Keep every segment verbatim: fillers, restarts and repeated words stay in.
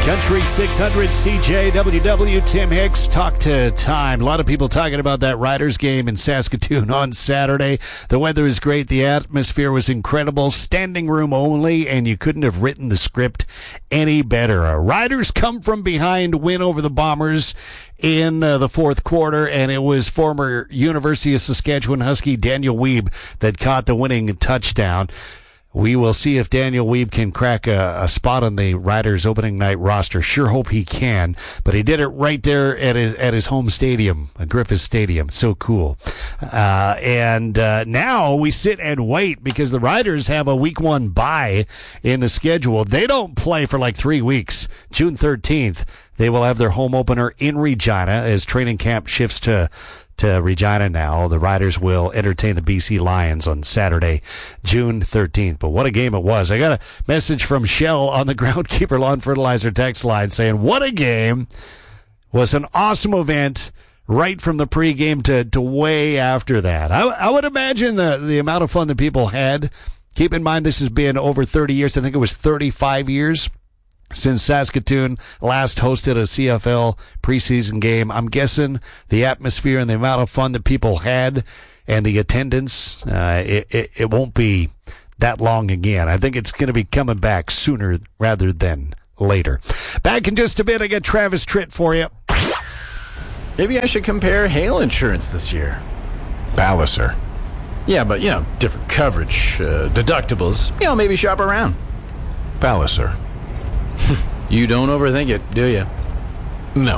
Country six hundred C J W W, Tim Hicks, Talk to Time. A lot of people talking about that Riders game in Saskatoon on Saturday. The weather was great. The atmosphere was incredible. Standing room only, and you couldn't have written the script any better. A Riders come from behind win over the Bombers in uh, the fourth quarter, and it was former University of Saskatchewan Husky Daniel Wiebe that caught the winning touchdown. We will see if Daniel Wiebe can crack a, a spot on the Riders opening night roster. Sure hope he can, but he did it right there at his at his home stadium, Griffith Stadium. So cool. Uh, and uh, now we sit and wait because the Riders have a week one bye in the schedule. They don't play for like three weeks. June thirteenth, they will have their home opener in Regina as training camp shifts to to Regina now. The Riders will entertain the B C Lions on Saturday, June thirteenth. But what a game it was. I got a message from Shell on the Groundkeeper Lawn Fertilizer text line saying, what a game. Was an awesome event right from the pregame to, to way after that. I, I would imagine the, the amount of fun that people had. Keep in mind this has been over thirty years. I think it was thirty-five years since Saskatoon last hosted a C F L preseason game. I'm guessing the atmosphere and the amount of fun that people had and the attendance, uh, it, it, it won't be that long again. I think it's going to be coming back sooner rather than later. Back in just a bit, I got Travis Tritt for you. Maybe I should compare hail insurance this year. Palliser. Yeah, but, you know, different coverage, uh, deductibles. You know, maybe shop around. Palliser. You don't overthink it, do you? No.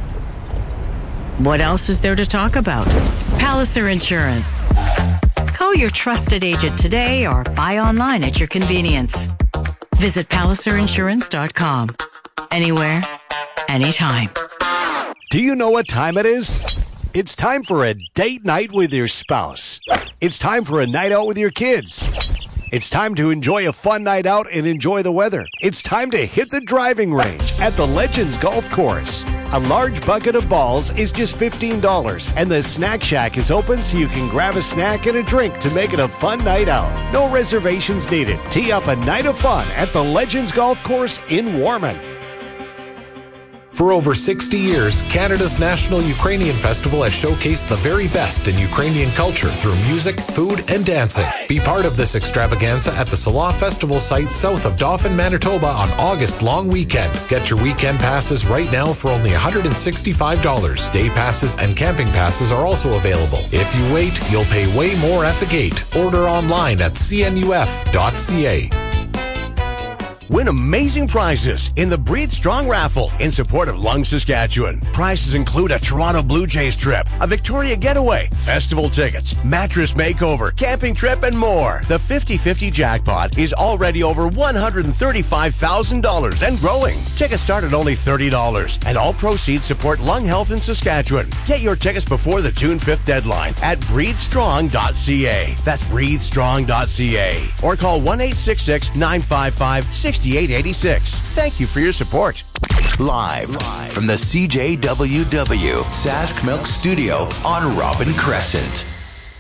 What else is there to talk about? Palliser Insurance. Call your trusted agent today or buy online at your convenience. Visit palliser insurance dot com. Anywhere, anytime. Do you know what time it is? It's time for a date night with your spouse. It's time for a night out with your kids. It's time to enjoy a fun night out and enjoy the weather. It's time to hit the driving range at the Legends Golf Course. A large bucket of balls is just fifteen dollars, and the Snack Shack is open so you can grab a snack and a drink to make it a fun night out. No reservations needed. Tee up a night of fun at the Legends Golf Course in Warman. For over sixty years, Canada's National Ukrainian Festival has showcased the very best in Ukrainian culture through music, food, and dancing. Be part of this extravaganza at the Salah Festival site south of Dauphin, Manitoba on August long weekend. Get your weekend passes right now for only one hundred sixty-five dollars. Day passes and camping passes are also available. If you wait, you'll pay way more at the gate. Order online at c n u f dot c a. Win amazing prizes in the Breathe Strong raffle in support of Lung, Saskatchewan. Prizes include a Toronto Blue Jays trip, a Victoria getaway, festival tickets, mattress makeover, camping trip, and more. The fifty-fifty jackpot is already over one hundred thirty-five thousand dollars and growing. Tickets start at only thirty dollars, and all proceeds support lung health in Saskatchewan. Get your tickets before the June fifth deadline at breathe strong dot c a. That's breathe strong dot c a. Or call one eight six six, nine five five, six eight eight six. Thank you for your support. Live, Live from the C J W W Sask Milk Studio on Robin Crescent.